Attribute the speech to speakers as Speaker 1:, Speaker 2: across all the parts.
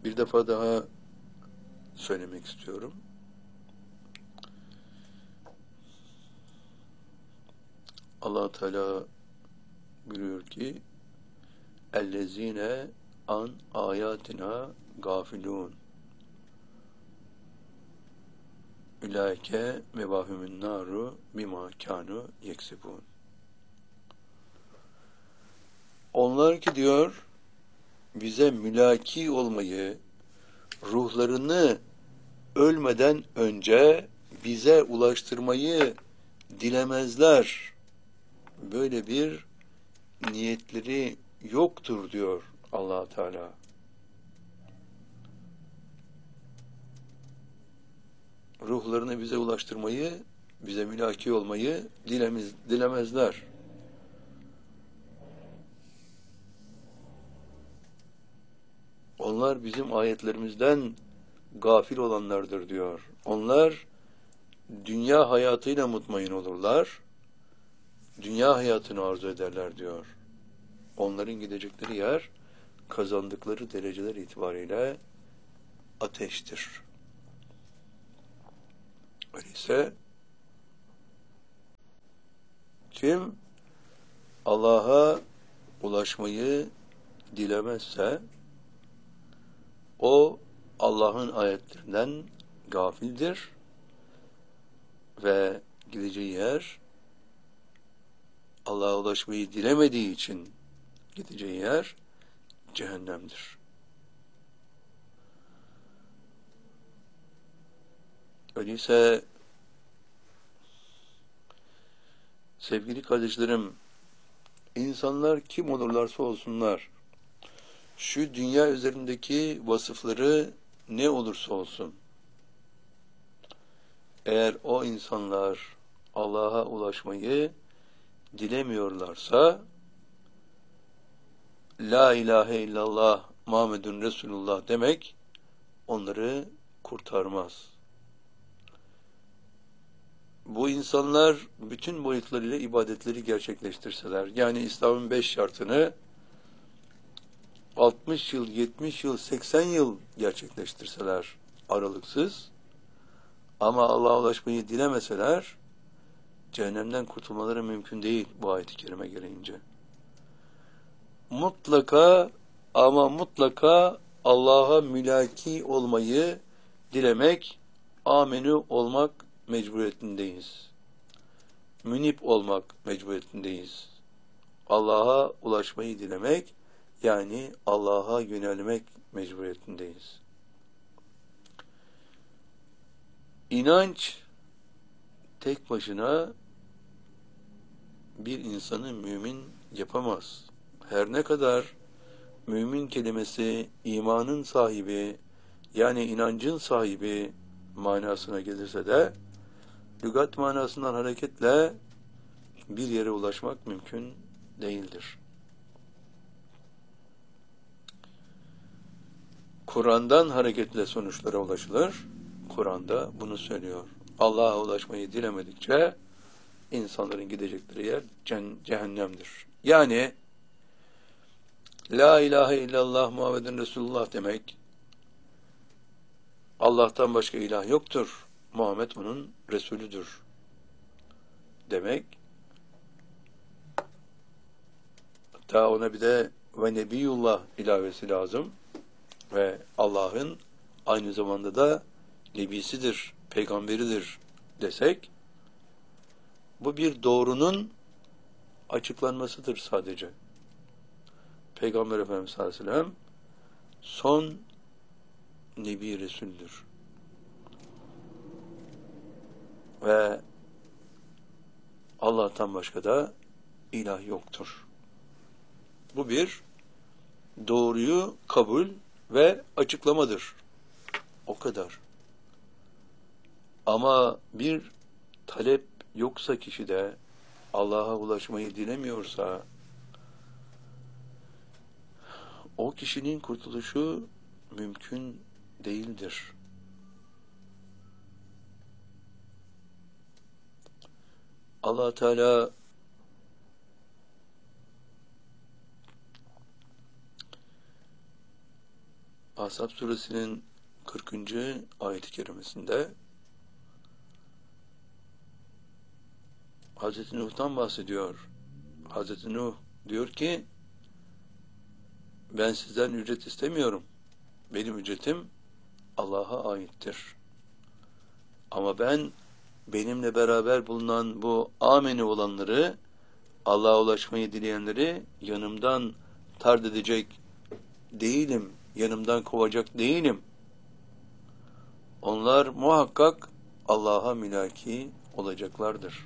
Speaker 1: Bir defa daha söylemek istiyorum. Allah Teala buyuruyor ki اَلَّذ۪ينَ an ayatina gafilun ulaike mevahümün naru bima kanu yeksibun. Onlar ki diyor bize mülaki olmayı, ruhlarını ölmeden önce bize ulaştırmayı dilemezler. Böyle bir niyetleri yoktur diyor Allah Teala. Ruhlarını bize ulaştırmayı, bize mülaki olmayı dilemezler. Onlar bizim ayetlerimizden gafil olanlardır diyor. Onlar dünya hayatıyla mutmain olurlar. Dünya hayatını arzu ederler diyor. Onların gidecekleri yer kazandıkları dereceler itibariyle ateştir. Öyleyse kim Allah'a ulaşmayı dilemezse o Allah'ın ayetlerinden gafildir ve gideceği yer Allah'a ulaşmayı dilemediği için gideceği yer cehennemdir. Öyleyse sevgili kardeşlerim, insanlar kim olurlarsa olsunlar, şu dünya üzerindeki vasıfları ne olursa olsun, eğer o insanlar Allah'a ulaşmayı dilemiyorlarsa, La ilahe illallah Muhammedun Resulullah demek onları kurtarmaz. Bu insanlar bütün boyutlarıyla ibadetleri gerçekleştirseler, yani İslam'ın 5 şartını 60 yıl, 70 yıl, 80 yıl gerçekleştirseler aralıksız, ama Allah'a ulaşmayı dilemeseler, cehennemden kurtulmaları mümkün değil bu ayet-i kerime gereğince. Mutlaka ama mutlaka Allah'a mülaki olmayı dilemek, amenü olmak mecburiyetindeyiz. Münip olmak mecburiyetindeyiz. Allah'a ulaşmayı dilemek, yani Allah'a yönelmek mecburiyetindeyiz. İnanç tek başına bir insanı mümin yapamaz. Her ne kadar mümin kelimesi imanın sahibi, yani inancın sahibi manasına gelirse de, lügat manasından hareketle bir yere ulaşmak mümkün değildir. Kur'an'dan hareketle sonuçlara ulaşılır. Kur'an'da bunu söylüyor. Allah'a ulaşmayı dilemedikçe insanların gidecekleri yer cehennemdir. Yani La ilahe illallah Muhammedun Resulullah demek, Allah'tan başka ilah yoktur, Muhammed onun Resulüdür demek. Hatta ona bir de ve Nebiyullah ilavesi lazım ve Allah'ın aynı zamanda da nebisidir, peygamberidir desek, bu bir doğrunun açıklanmasıdır sadece. Peygamber Efendimiz sallallahu aleyhi ve sellem son Nebi Resul'dür. Ve Allah'tan başka da ilah yoktur. Bu bir doğruyu kabul ve açıklamadır. O kadar. Ama bir talep yoksa kişide, Allah'a ulaşmayı dilemiyorsa, o kişinin kurtuluşu mümkün değildir. Allah Teala Ahzab suresinin 40. ayet-i kerimesinde Hazreti Nuh'tan bahsediyor. Hazreti Nuh diyor ki, ben sizden ücret istemiyorum. Benim ücretim Allah'a aittir. Ama ben benimle beraber bulunan bu ameni olanları, Allah'a ulaşmayı dileyenleri yanımdan tard edecek değilim, yanımdan kovacak değilim. Onlar muhakkak Allah'a mülaki olacaklardır.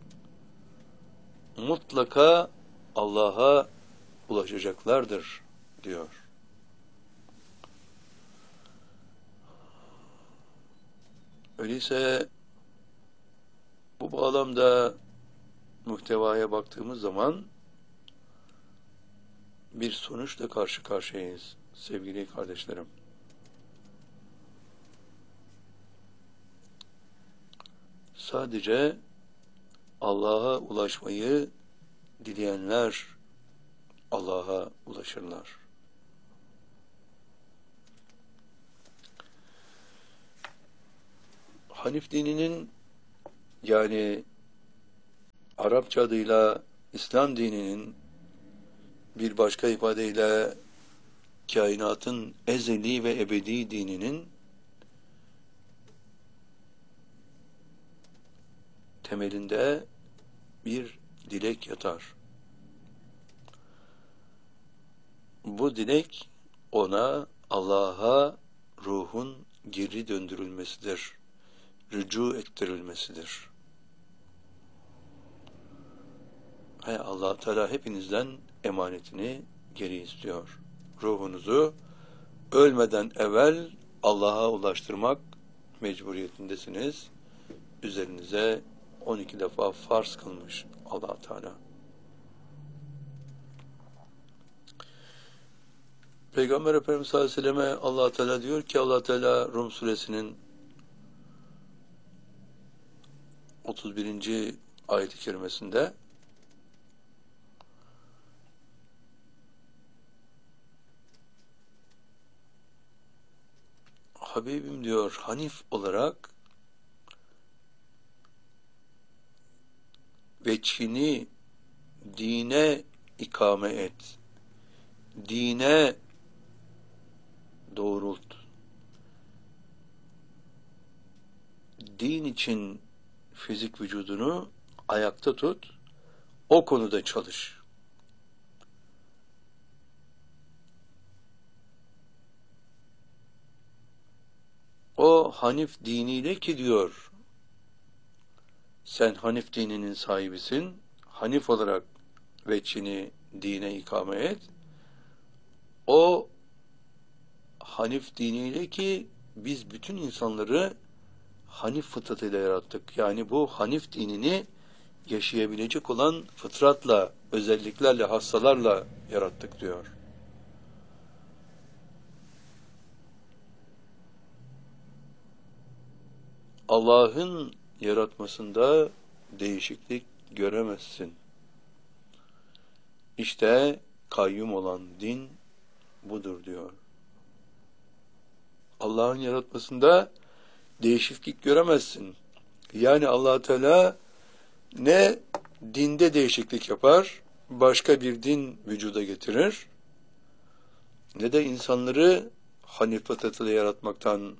Speaker 1: Mutlaka Allah'a ulaşacaklardır diyor. Öyleyse bu bağlamda muhtevaya baktığımız zaman bir sonuçla karşı karşıyayız sevgili kardeşlerim. Sadece Allah'a ulaşmayı dileyenler Allah'a ulaşırlar. Hanif dininin, yani Arapça adıyla İslam dininin, bir başka ifadeyle kainatın ezeli ve ebedi dininin temelinde bir dilek yatar. Bu dilek ona Allah'a ruhun geri döndürülmesidir, rücu ettirilmesidir. Allah Teala hepinizden emanetini geri istiyor. Ruhunuzu ölmeden evvel Allah'a ulaştırmak mecburiyetindesiniz. Üzerinize 12 defa farz kılmış Allah Teala. Peygamber Efendimiz sallallahu aleyhi ve selleme Allah Teala diyor ki, Allah Teala Rum suresinin 31. ayet-i kerimesinde Habibim diyor, Hanif olarak veçhini dine ikame et, dine doğrult, din için fizik vücudunu ayakta tut, o konuda çalış. O Hanif diniyle ki diyor, sen Hanif dininin sahibisin, Hanif olarak veçhini dine ikame et. O Hanif diniyle ki biz bütün insanları Hanif fıtratıyla yarattık. Yani bu Hanif dinini yaşayabilecek olan fıtratla, özelliklerle, hassalarla yarattık diyor. Allah'ın yaratmasında değişiklik göremezsin. İşte kayyum olan din budur diyor. Allah'ın yaratmasında değişiklik göremezsin. Yani Allah Teala ne dinde değişiklik yapar, başka bir din vücuda getirir, ne de insanları Hanif fıtratıyla yaratmaktan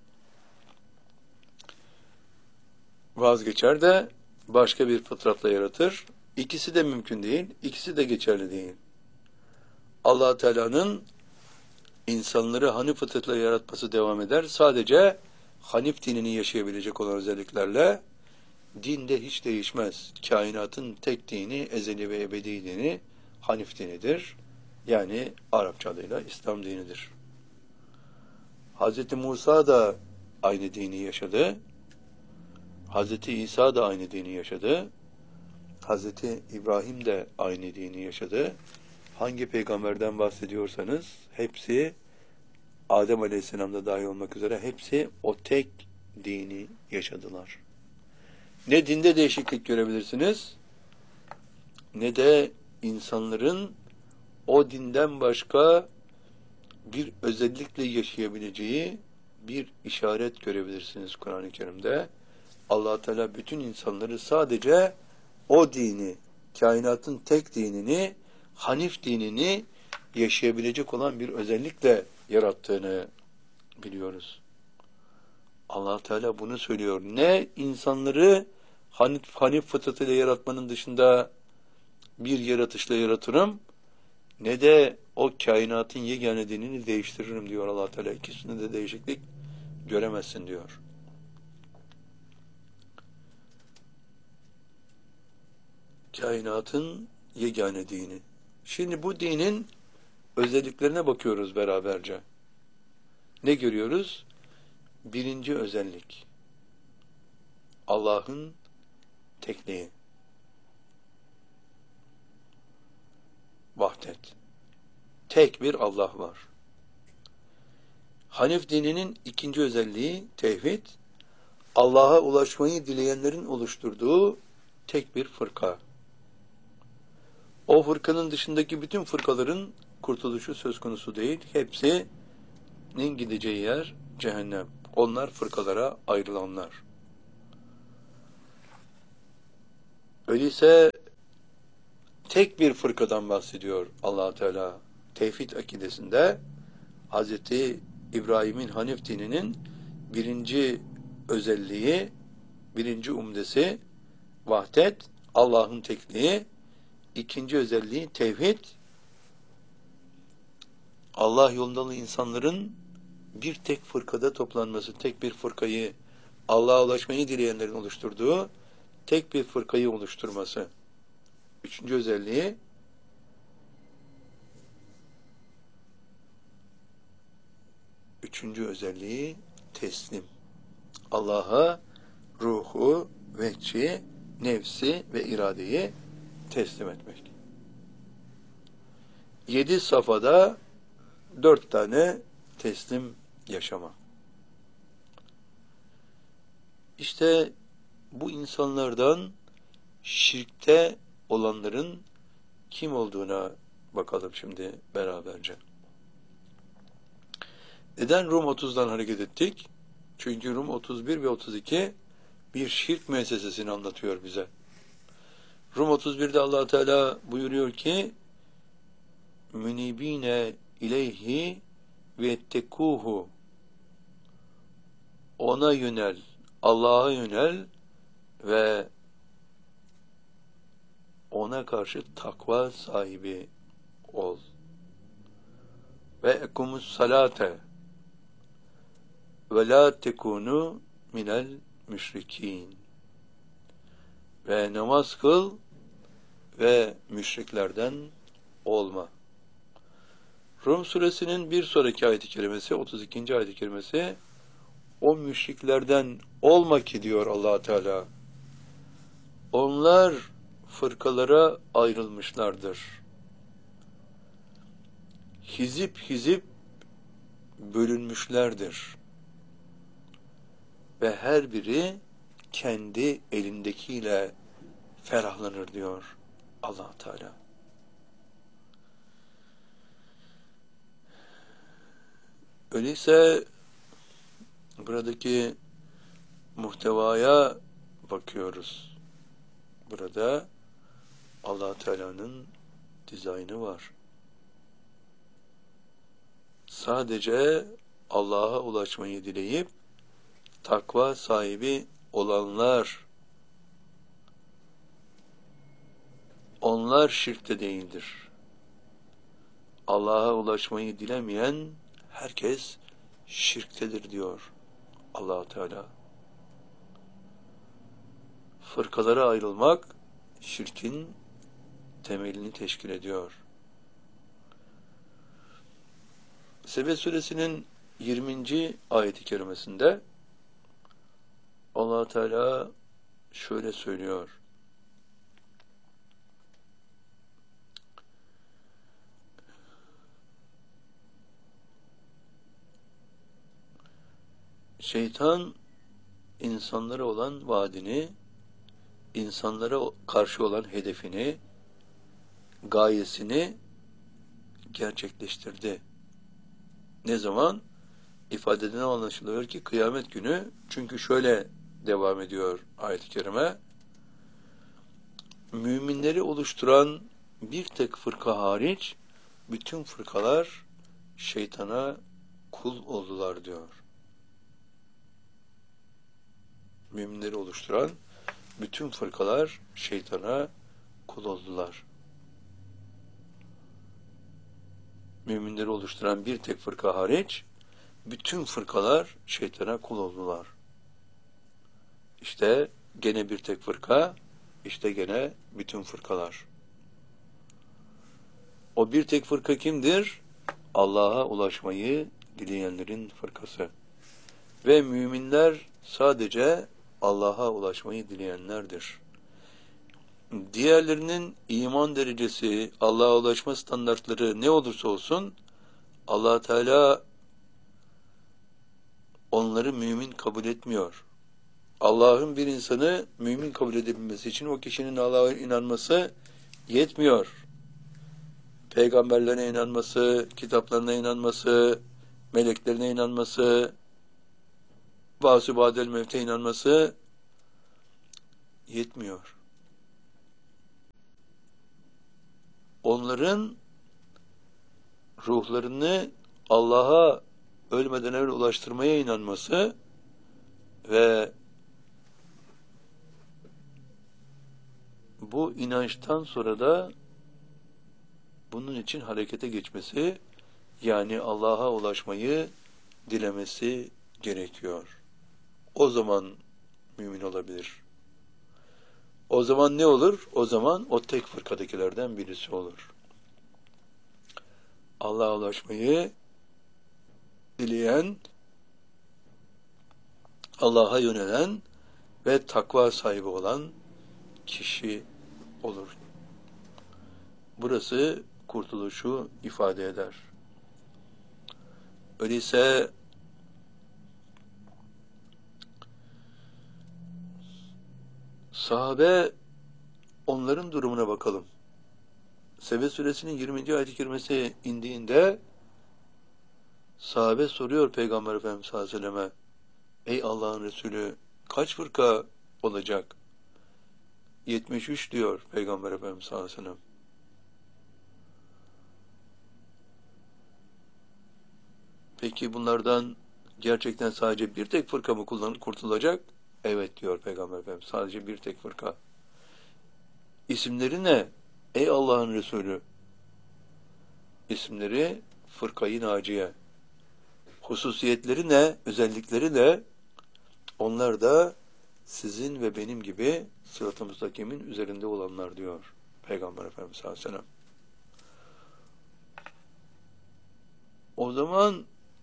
Speaker 1: vazgeçer de başka bir fıtratla yaratır. İkisi de mümkün değil, ikisi de geçerli değil. Allah Teala'nın insanları Hanif fıtratıyla yaratması devam eder. Sadece Hanif dinini yaşayabilecek olan özelliklerle dinde hiç değişmez. Kainatın tek dini, ezeli ve ebedi dini Hanif dinidir. Yani Arapça adıyla İslam dinidir. Hz. Musa da aynı dini yaşadı. Hz. İsa da aynı dini yaşadı. Hz. İbrahim de aynı dini yaşadı. Hangi peygamberden bahsediyorsanız hepsi, Adem Aleyhisselam'da dahil olmak üzere, hepsi o tek dini yaşadılar. Ne dinde değişiklik görebilirsiniz, ne de insanların o dinden başka bir özellikle yaşayabileceği bir işaret görebilirsiniz Kur'an-ı Kerim'de. Allah Teala bütün insanları sadece o dini, kainatın tek dinini, Hanif dinini yaşayabilecek olan bir özellikle yarattığını biliyoruz. Allah Teala bunu söylüyor. Ne insanları Hanif fıtratıyla yaratmanın dışında bir yaratışla yaratırım, ne de o kainatın yegane dinini değiştiririm diyor Allah Teala. İkisinde de değişiklik göremezsin diyor. Kainatın yegane dini. Şimdi bu dinin özelliklerine bakıyoruz beraberce. Ne görüyoruz? Birinci özellik. Allah'ın tekliği. Vahdet. Tek bir Allah var. Hanif dininin ikinci özelliği tevhid. Allah'a ulaşmayı dileyenlerin oluşturduğu tek bir fırka. O fırkanın dışındaki bütün fırkaların kurtuluşu söz konusu değil. Hepsinin gideceği yer cehennem. Onlar fırkalara ayrılanlar. Öyleyse tek bir fırkadan bahsediyor Allah Teala. Tevhid akidesinde Hz. İbrahim'in Hanif dininin birinci özelliği, birinci umdesi vahdet, Allah'ın tekliği, ikinci özelliği tevhid, Allah yolundalı insanların bir tek fırkada toplanması, tek bir fırkayı, Allah'a ulaşmayı dileyenlerin oluşturduğu tek bir fırkayı oluşturması. Üçüncü özelliği teslim. Allah'a ruhu, vehçi, nefsi ve iradeyi teslim etmek. 7 safhada 4 tane teslim yaşama. İşte bu insanlardan şirkte olanların kim olduğuna bakalım şimdi beraberce. Neden Rum 30'dan hareket ettik? Çünkü Rum 31 ve 32 bir şirk müessesesini anlatıyor bize. Rum 31'de Allah Teala buyuruyor ki münibine ileyhi ve ettekuhu, ona yönel, Allah'a yönel ve ona karşı takva sahibi ol. Ve ekumus salate ve la tekunu minel müşrikin. Ve namaz kıl ve müşriklerden olma. Rum suresinin bir sonraki ayet-i kerimesi, 32. ayet-i kerimesi, o müşriklerden olma ki diyor Allah Teala. Onlar fırkalara ayrılmışlardır. Hizip hizip bölünmüşlerdir. Ve her biri kendi elindekiyle ferahlanır diyor Allah Teala. Öyleyse buradaki muhtevaya bakıyoruz. Burada Allah Teala'nın dizaynı var. Sadece Allah'a ulaşmayı dileyip takva sahibi olanlar, onlar şirkte değildir. Allah'a ulaşmayı dilemeyen herkes şirktedir diyor Allah Teala. Fırkalara ayrılmak şirkin temelini teşkil ediyor. Sebe suresinin 20. ayet-i kerimesinde Allah Teala şöyle söylüyor. Şeytan insanlara olan vaadini, insanlara karşı olan hedefini, gayesini gerçekleştirdi. Ne zaman? İfadeden anlaşılıyor ki kıyamet günü, çünkü şöyle devam ediyor ayet-i kerime. Müminleri oluşturan bir tek fırka hariç bütün fırkalar şeytana kul oldular diyor. Müminleri oluşturan bütün fırkalar şeytana kul oldular. Müminleri oluşturan bir tek fırka hariç bütün fırkalar şeytana kul oldular. İşte gene bir tek fırka, işte gene bütün fırkalar. O bir tek fırka kimdir? Allah'a ulaşmayı dileyenlerin fırkası. Ve müminler sadece Allah'a ulaşmayı dileyenlerdir. Diğerlerinin iman derecesi, Allah'a ulaşma standartları ne olursa olsun, Allah Teala onları mümin kabul etmiyor. Allah'ın bir insanı mümin kabul edebilmesi için o kişinin Allah'a inanması yetmiyor. Peygamberlerine inanması, kitaplarına inanması, meleklerine inanması, Bâs-ı Bâdel Mevt'e inanması yetmiyor. Onların ruhlarını Allah'a ölmeden evvel ulaştırmaya inanması ve bu inançtan sonra da bunun için harekete geçmesi, yani Allah'a ulaşmayı dilemesi gerekiyor. O zaman mümin olabilir. O zaman ne olur? O zaman o tek fırkadakilerden birisi olur. Allah'a ulaşmayı dileyen, Allah'a yönelen ve takva sahibi olan kişi olur. Burası kurtuluşu ifade eder. Öyleyse sahabe, onların durumuna bakalım. Sebe suresinin 20. ayet-i kerimesi indiğinde sahabe soruyor Peygamber Efendimiz sallallahu aleyhi ve selleme, ey Allah'ın Resulü, kaç fırka olacak? 73 diyor Peygamber Efendimiz sallallahu aleyhi ve sellem. Peki bunlardan gerçekten sadece bir tek fırka mı kurtulacak? Evet diyor Peygamber Efendimiz, sadece bir tek fırka. İsimleri ne? Ey Allah'ın Resulü, İsimleri Fırka-i Naciye. Hususiyetleri ne? Özellikleri ne? Onlar da sizin ve benim gibi sırat-ı müstakimin üzerinde olanlar diyor Peygamber Efendimiz sallallahu aleyhi ve sellem. O zaman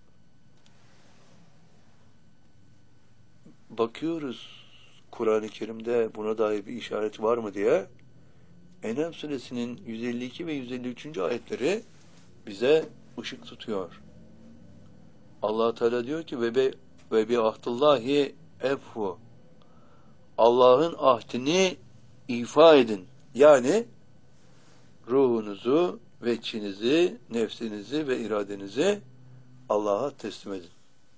Speaker 1: bakıyoruz Kur'an-ı Kerim'de buna dair bir işaret var mı diye. En'am suresinin 152 ve 153. ayetleri bize ışık tutuyor. Allah Teala diyor ki ve bi ahdillahi efhu. Allah'ın ahdini ifa edin. Yani ruhunuzu ve içinizi, nefsinizi ve iradenizi Allah'a teslim edin.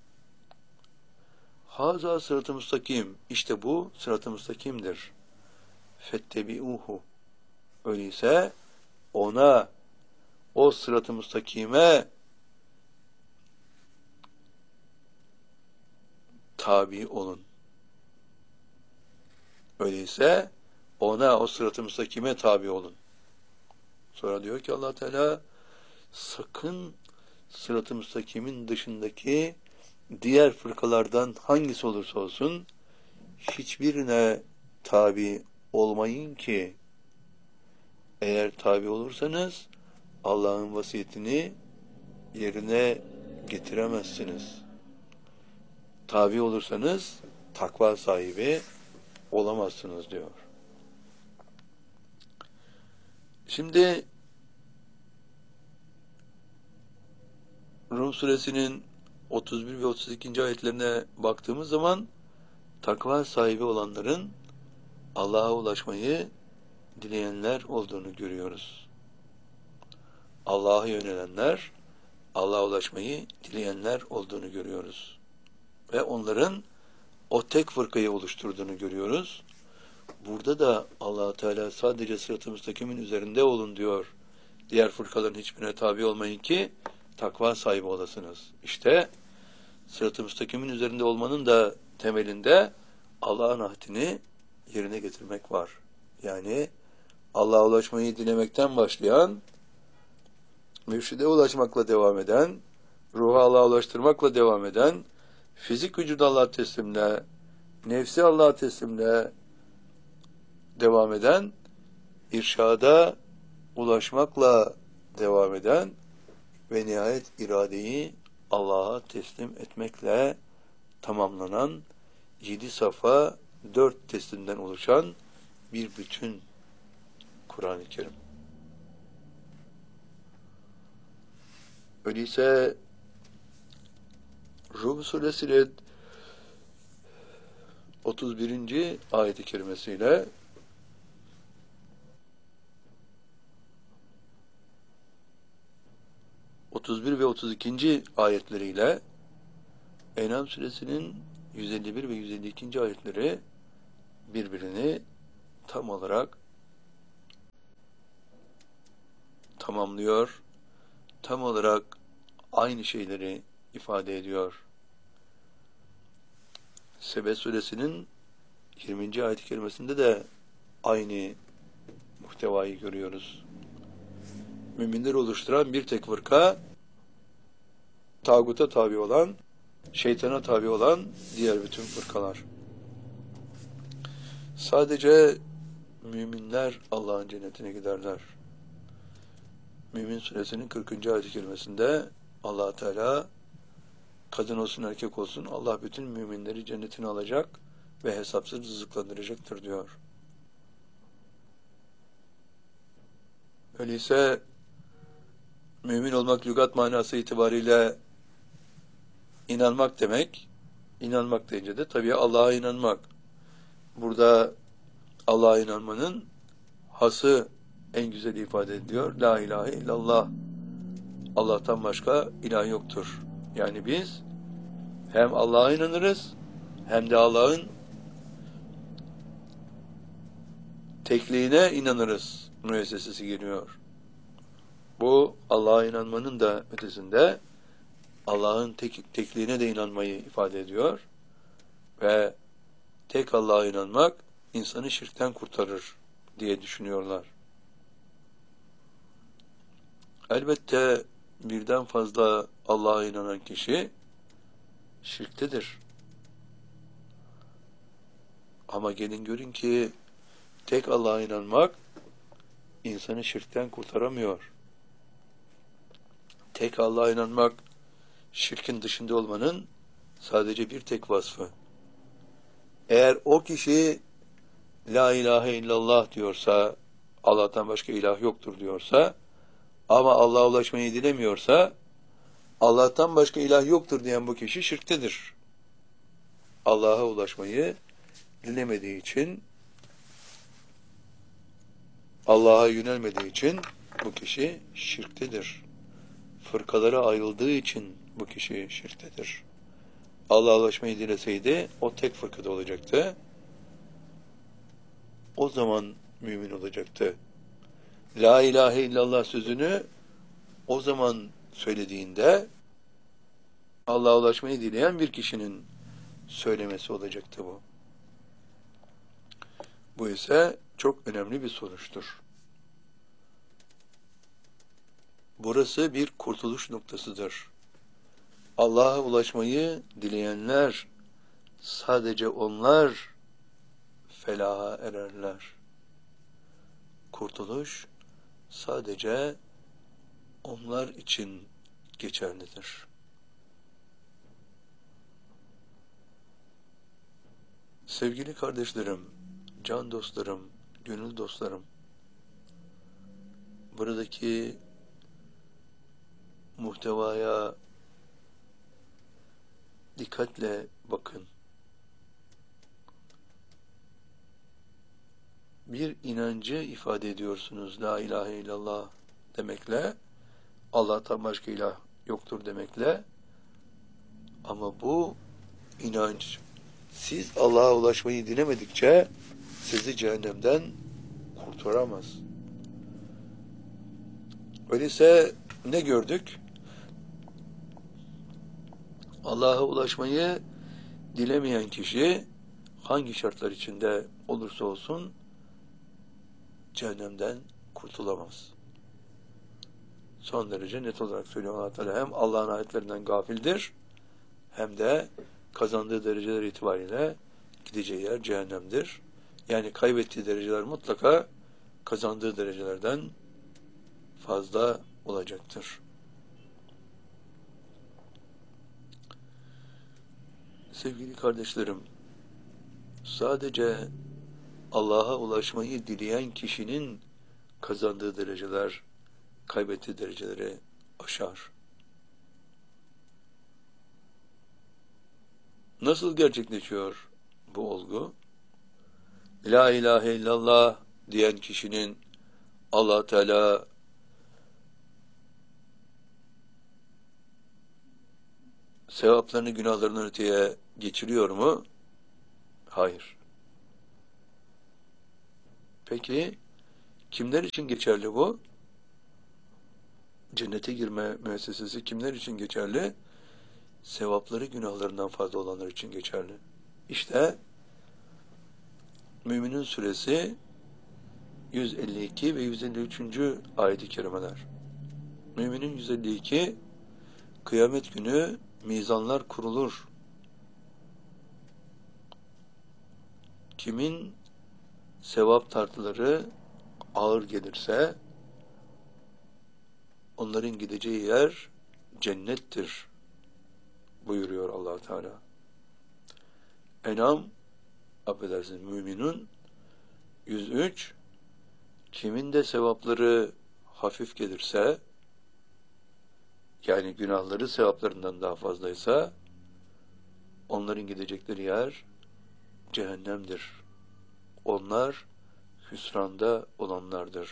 Speaker 1: Haza sırat-ı müstakim. İşte bu sırat-ı müstakimdir. Fettebi'uhu. Öyleyse ona, o sırat-ı müstakime tabi olun. Öyleyse ona, o sırat-ı müstakime tabi olun. Sonra diyor ki Allah Teala, sakın sırat-ı müstakimin dışındaki diğer fırkalardan hangisi olursa olsun hiçbirine tabi olmayın ki eğer tabi olursanız Allah'ın vasiyetini yerine getiremezsiniz. Tabi olursanız takva sahibi olamazsınız diyor. Şimdi Rum suresinin 31 ve 32. ayetlerine baktığımız zaman takva sahibi olanların Allah'a ulaşmayı dileyenler olduğunu görüyoruz. Allah'a yönelenler, Allah'a ulaşmayı dileyenler olduğunu görüyoruz. Ve onların o tek fırkayı oluşturduğunu görüyoruz. Burada da Allah Teala sadece sırat-ı müstakimin üzerinde olun diyor. Diğer fırkaların hiçbirine tabi olmayın ki takva sahibi olasınız. İşte sırat-ı müstakimin üzerinde olmanın da temelinde Allah'ın ahdini yerine getirmek var. Yani Allah'a ulaşmayı dilemekten başlayan, mürşide ulaşmakla devam eden, ruhu Allah'a ulaştırmakla devam eden, fizik vücudu Allah'a teslimle, nefsi Allah'a teslimle devam eden, irşada ulaşmakla devam eden ve nihayet iradeyi Allah'a teslim etmekle tamamlanan 7 safa 4 teslimden oluşan bir bütün Kur'an-ı Kerim. Öyleyse Rum suresi 31. ayet-i kerimesiyle ve 32. ayetleriyle En'am suresinin 151 ve 152. ayetleri birbirini tam olarak tamamlıyor, tam olarak aynı şeyleri ifade ediyor. Sebe suresinin 20. ayet-i kerimesinde de aynı muhtevayı görüyoruz. Müminleri oluşturan bir tek fırka, tağuta tabi olan, şeytana tabi olan diğer bütün fırkalar. Sadece müminler Allah'ın cennetine giderler. Mümin suresinin 40. ayet-i kerimesinde Allah Teala kadın olsun erkek olsun Allah bütün müminleri cennetine alacak ve hesapsız rızıklandıracaktır diyor. Öyleyse mümin olmak lügat manası itibariyle inanmak demek. İnanmak deyince de tabii Allah'a inanmak. Burada Allah'a inanmanın hası en güzel ifade ediliyor. La ilahe illallah. Allah'tan başka ilah yoktur. Yani biz hem Allah'a inanırız hem de Allah'ın tekliğine inanırız müessesesi geliyor. Bu Allah'a inanmanın da ötesinde Allah'ın tekliğine de inanmayı ifade ediyor. Ve tek Allah'a inanmak insanı şirkten kurtarır diye düşünüyorlar. Elbette birden fazla Allah'a inanan kişi şirktedir. Ama gelin görün ki tek Allah'a inanmak insanı şirkten kurtaramıyor. Tek Allah'a inanmak şirkin dışında olmanın sadece bir tek vasfı. Eğer o kişi La ilahe illallah diyorsa, Allah'tan başka ilah yoktur diyorsa, ama Allah'a ulaşmayı dilemiyorsa, Allah'tan başka ilah yoktur diyen bu kişi şirktedir. Allah'a ulaşmayı dilemediği için, Allah'a yönelmediği için bu kişi şirktedir. Fırkalara ayrıldığı için bu kişi şirktedir. Allah'a ulaşmayı dileseydi o tek fırkada olacaktı. O zaman mümin olacaktı. La ilahe illallah sözünü o zaman söylediğinde Allah'a ulaşmayı dileyen bir kişinin söylemesi olacaktı bu. Bu ise çok önemli bir sonuçtur. Burası bir kurtuluş noktasıdır. Allah'a ulaşmayı dileyenler, sadece onlar felaha ererler. Kurtuluş sadece onlar için geçerlidir. Sevgili kardeşlerim, can dostlarım, gönül dostlarım, buradaki muhtevaya dikkatle bakın. Bir inancı ifade ediyorsunuz la ilahe illallah demekle. Allah'tan başka ilah yoktur demekle. Ama bu inanç, siz Allah'a ulaşmayı dilemedikçe sizi cehennemden kurtaramaz. Öyleyse ne gördük? Allah'a ulaşmayı dilemeyen kişi hangi şartlar içinde olursa olsun cehennemden kurtulamaz. Son derece net olarak söylüyor Allah Teala, hem Allah'ın ayetlerinden gafildir hem de kazandığı dereceler itibariyle gideceği yer cehennemdir. Yani kaybettiği dereceler mutlaka kazandığı derecelerden fazla olacaktır. Sevgili kardeşlerim, sadece Allah'a ulaşmayı dileyen kişinin kazandığı dereceler, kaybettiği dereceleri aşar. Nasıl gerçekleşiyor bu olgu? La ilahe illallah diyen kişinin Allah Teala sevaplarını günahlarından öteye geçiriyor mu? Hayır. Peki kimler için geçerli bu? Cennete girme müessesesi kimler için geçerli? Sevapları günahlarından fazla olanlar için geçerli. İşte Müminun suresi 152 ve 153. ayet-i kerimeler. Müminun 152, kıyamet günü mizanlar kurulur. Kimin sevap tartıları ağır gelirse onların gideceği yer cennettir buyuruyor Allah Teala. En'am, affedersiniz, Müminun 103, kimin de sevapları hafif gelirse, yani günahları sevaplarından daha fazlaysa, onların gidecekleri yer cehennemdir. Onlar hüsranda olanlardır.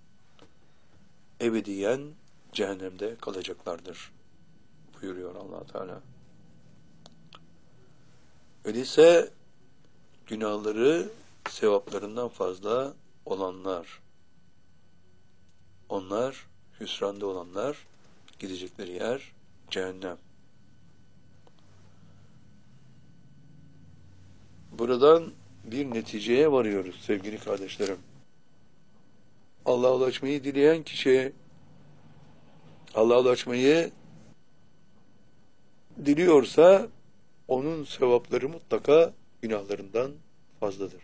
Speaker 1: Ebediyen cehennemde kalacaklardır buyuruyor Allah Teala. Öyleyse günahları sevaplarından fazla olanlar, onlar hüsranda olanlar, gidecekleri yer cehennem. Buradan bir neticeye varıyoruz sevgili kardeşlerim. Allah'a ulaşmayı dileyen kişi, Allah'a ulaşmayı diliyorsa onun sevapları mutlaka günahlarından fazladır.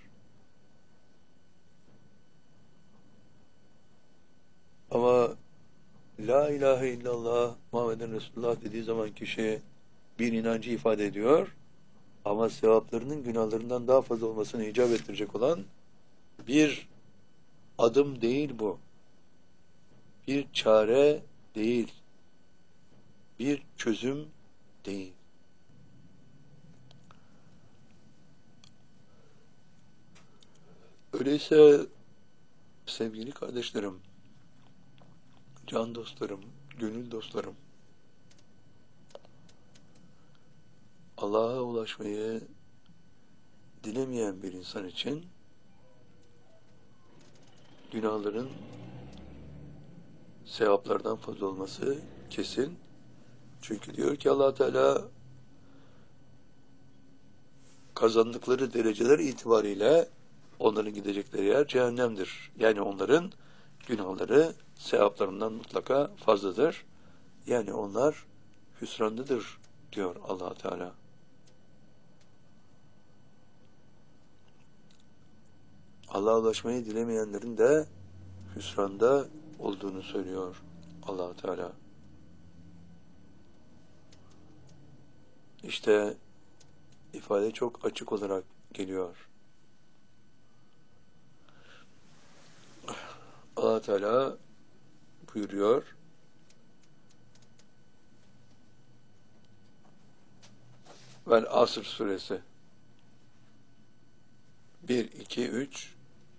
Speaker 1: Ama La ilahe illallah Muhammeden Resulullah dediği zaman kişi bir inancı ifade ediyor ama sevaplarının günahlarından daha fazla olmasını icap ettirecek olan bir adım değil bu. Bir çare değil. Bir çözüm değil. Öyleyse sevgili kardeşlerim, can dostlarım, gönül dostlarım, Allah'a ulaşmayı dilemeyen bir insan için günahların sevaplardan fazla olması kesin. Çünkü diyor ki Allah Teala, kazandıkları dereceler itibariyle onların gidecekleri yer cehennemdir. Yani onların günahları sevaplarından mutlaka fazladır. Yani onlar hüsrandadır diyor Allah Teala. Allah'a ulaşmayı dilemeyenlerin de hüsranda olduğunu söylüyor Allah Teala. İşte ifade çok açık olarak geliyor. Allah Teala buyuruyor: Vel Asr suresi 1, 2, 3,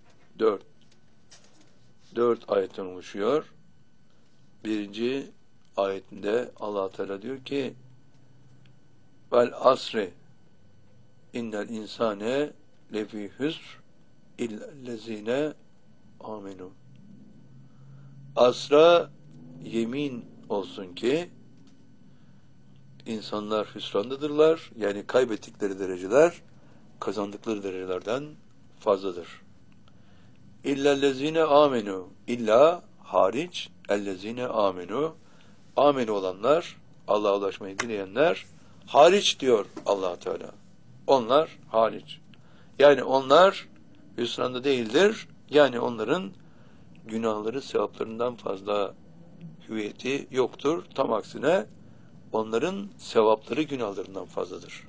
Speaker 1: 4 ayetten oluşuyor. Birinci ayetinde Allah Teala diyor ki vel asri innel insane lefi hüsr illellezine amenu. Asra yemin olsun ki insanlar hüsrandadırlar. Yani kaybettikleri dereceler kazandıkları derecelerden fazladır. İllellezine amenu. İlla hariç ellezine amenu. Amenu olanlar, Allah'a ulaşmayı dileyenler hariç diyor Allah Teala. Onlar hariç. Yani onlar hüsranda değildir. Yani onların günahları sevaplarından fazla hüviyeti yoktur. Tam aksine onların sevapları günahlarından fazladır.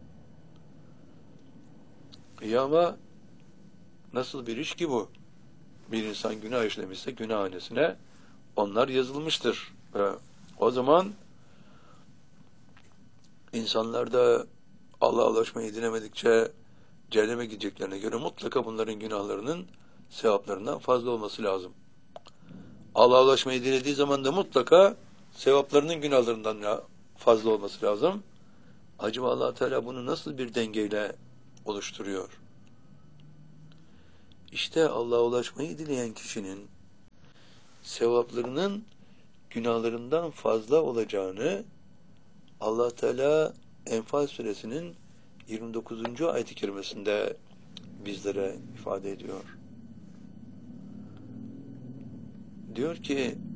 Speaker 1: Ama nasıl bir iş ki bu? Bir insan günah işlemişse günahhanesine onlar yazılmıştır. O zaman insanlar da Allah'a ulaşmayı dilemedikçe cehenneme gideceklerine göre mutlaka bunların günahlarının sevaplarından fazla olması lazım. Allah'a ulaşmayı dilediği zaman da mutlaka sevaplarının günahlarından fazla olması lazım. Acaba Allah Teala bunu nasıl bir dengeyle oluşturuyor? İşte Allah'a ulaşmayı dileyen kişinin sevaplarının günahlarından fazla olacağını Allah Teala Enfal suresinin 29. ayet-i kerimesinde bizlere ifade ediyor. Diyor ki